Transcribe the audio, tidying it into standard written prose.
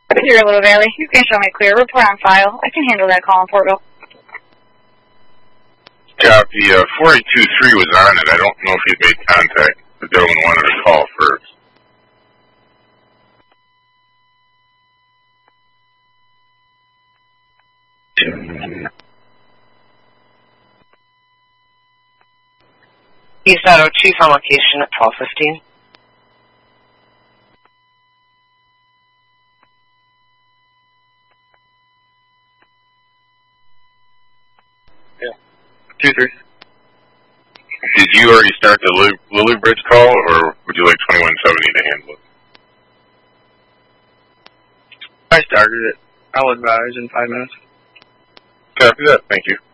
Dear Little Valley, you can show me clear. Report on file. I can handle that call in Portville. Copy. 4823 was on it. I don't know if he'd made contact. The gentleman wanted a call first. East Auto Chief on location at 12:15. Yeah. 2-3. Did you already start the Lily Bridge call, or would you like 2170 to handle it? I started it. I'll advise in 5 minutes. Copy that. Thank you.